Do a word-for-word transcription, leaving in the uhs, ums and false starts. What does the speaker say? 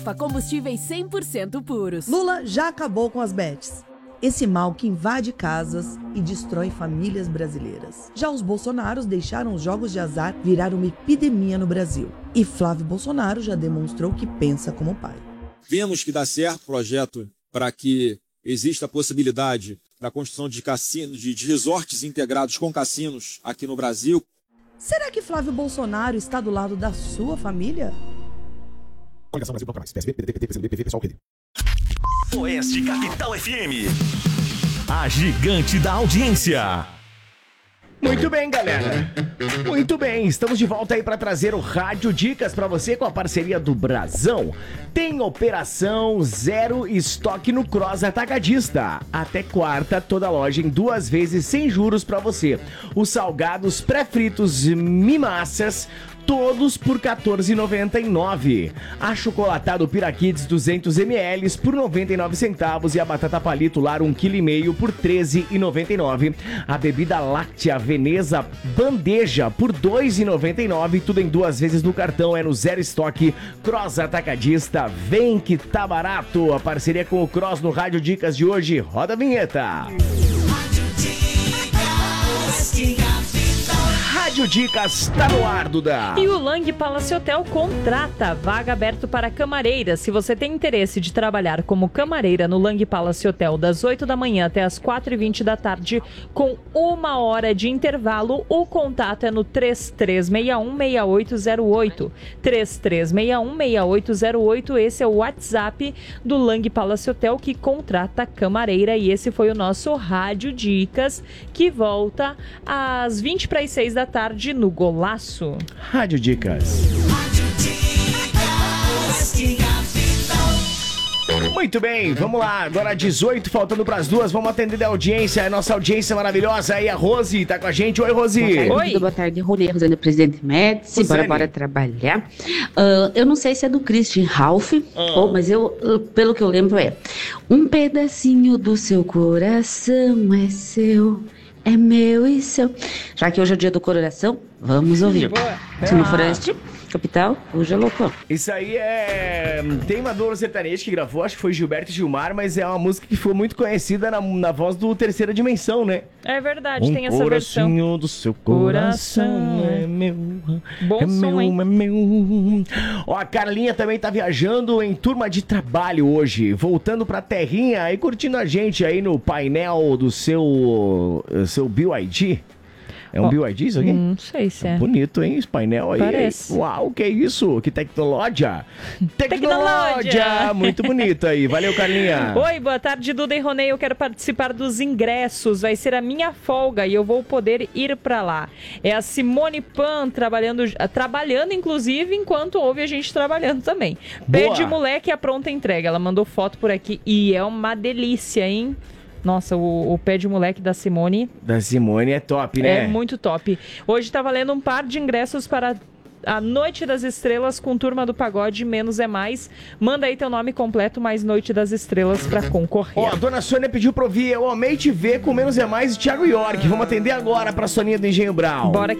Combustíveis cem por cento puros. Lula já acabou com as bets. Esse mal que invade casas e destrói famílias brasileiras. Já os Bolsonaros deixaram os jogos de azar virar uma epidemia no Brasil. E Flávio Bolsonaro já demonstrou que pensa como pai. Vemos que dá certo o projeto para que exista a possibilidade da construção de cassinos, de resorts integrados com cassinos aqui no Brasil. Será que Flávio Bolsonaro está do lado da sua família? Coligação Brasil Bloco Mais, P S B, P D T, P T, P C D B, P V, Pessoal, P D. Oeste Capital F M. A gigante da audiência. Muito bem, galera. Muito bem, estamos de volta aí para trazer o Rádio Dicas para você com a parceria do Brasão. Tem operação zero estoque no Cross Atacadista. Até quarta, toda loja em duas vezes sem juros para você. Os salgados pré-fritos Mimassas, todos por quatorze reais e noventa e nove centavos. Achocolatado Piraquids duzentos mililitros por noventa e nove centavos e a batata palito lar um vírgula cinco quilo por treze reais e noventa e nove centavos. A bebida láctea Veneza bandeja por dois reais e noventa e nove centavos. Tudo em duas vezes no cartão, é no Zero Estoque Cross Atacadista. Vem que tá barato. A parceria com o Cross no Rádio Dicas de hoje. Roda a vinheta. Rádio Dicas tá no ar, Duda. E o Lang Palace Hotel contrata vaga aberta para camareira. Se você tem interesse de trabalhar como camareira no Lang Palace Hotel das oito da manhã até as quatro e vinte da tarde, com uma hora de intervalo, o contato é no três três seis um, seis oito zero oito. três três seis um, seis oito zero oito. Esse é o WhatsApp do Lang Palace Hotel que contrata camareira. E esse foi o nosso Rádio Dicas, que volta às vinte para as seis da tarde. Tarde no Golaço. Rádio Dicas. Muito bem, vamos lá. Agora dezoito, faltando para as duas. Vamos atender a audiência, a nossa audiência maravilhosa aí. A Rose tá com a gente. Oi, Rose. Boa tarde, Oi. boa tarde. Rony, Rosane, presidente Médici. Bora, bora trabalhar. Uh, eu não sei se é do Christian Ralph, ah. ou, mas eu, uh, pelo que eu lembro é: um pedacinho do seu coração é seu. É meu e seu. Já que hoje é o dia do coração, vamos ouvir. Se não for este, capital, hoje é louco. Isso aí é... Tem uma dupla sertaneja que gravou, acho que foi Gilberto e Gilmar, mas é uma música que foi muito conhecida na, na voz do Terceira Dimensão, né? É verdade, um tem essa versão. Um coração do seu coração, coração é meu. Bom é som, meu, hein? é meu. Ó, a Carlinha também tá viajando em turma de trabalho hoje, voltando pra terrinha e curtindo a gente aí no painel do seu, seu B Y D. É um oh, B Y D isso aqui? Não sei se é. Bonito, hein? Esse painel aí. Parece. Uau, que isso? Que tecnologia! Tecnologia! Muito bonito aí. Valeu, Carlinha. Oi, boa tarde, Duda e Ronei. Eu quero participar dos ingressos. Vai ser a minha folga e eu vou poder ir pra lá. É a Simone Pan trabalhando, trabalhando inclusive, enquanto ouve a gente trabalhando também. Pé de moleque, a pronta entrega. Ela mandou foto por aqui e é uma delícia, hein? Nossa, o, o pé de moleque da Simone... Da Simone é top, né? É muito top. Hoje tá valendo um par de ingressos para a Noite das Estrelas com Turma do Pagode, Menos é Mais. Manda aí teu nome completo, mais Noite das Estrelas pra concorrer. Ó, a dona Sônia pediu pra ouvir Eu Amei Te Ver com Menos é Mais e Thiago York. Vamos atender agora pra Soninha do Engenho Brau. Bora que